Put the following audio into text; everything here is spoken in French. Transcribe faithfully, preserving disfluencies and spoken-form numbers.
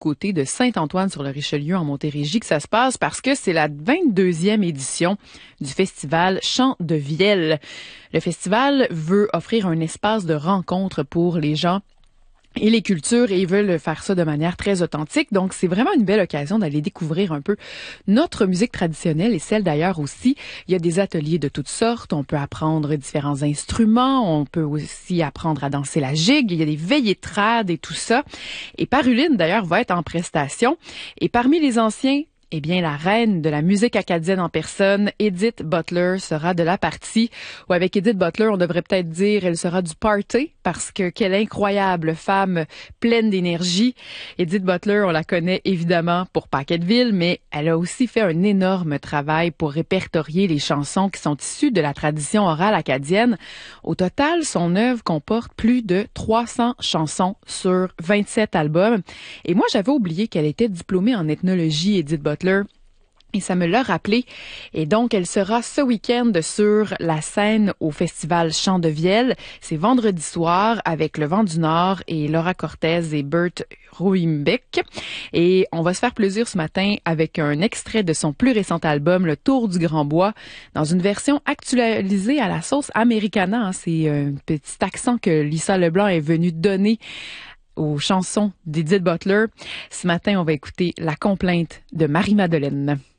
côté de Saint-Antoine-sur-le-Richelieu en Montérégie que ça se passe parce que c'est la vingt-deuxième édition du festival Chants de Vielle. Le festival veut offrir un espace de rencontre pour les gens et les cultures, et ils veulent faire ça de manière très authentique. Donc, c'est vraiment une belle occasion d'aller découvrir un peu notre musique traditionnelle et celle d'ailleurs aussi. Il y a des ateliers de toutes sortes. On peut apprendre différents instruments. On peut aussi apprendre à danser la gigue. Il y a des veillées trad et tout ça. Et Paruline, d'ailleurs, va être en prestation. Et parmi les anciens, eh bien, la reine de la musique acadienne en personne, Edith Butler, sera de la partie. Ou avec Edith Butler, on devrait peut-être dire elle sera du party parce que quelle incroyable femme pleine d'énergie. Edith Butler, on la connaît évidemment pour Paquetteville, mais elle a aussi fait un énorme travail pour répertorier les chansons qui sont issues de la tradition orale acadienne. Au total, son œuvre comporte plus de trois cents chansons sur vingt-sept albums. Et moi, j'avais oublié qu'elle était diplômée en ethnologie, Edith Butler. Et ça me l'a rappelé. Et donc, elle sera ce week-end sur la scène au Festival Chants de Vielle. C'est vendredi soir avec Le Vent du Nord et Laura Cortez et Bert Rouimbeck. Et on va se faire plaisir ce matin avec un extrait de son plus récent album, Le Tour du Grand Bois, dans une version actualisée à la sauce Americana. C'est un petit accent que Lisa Leblanc est venue donner aux chansons d'Edith Butler. Ce matin, on va écouter La Complainte de Marie-Madeleine.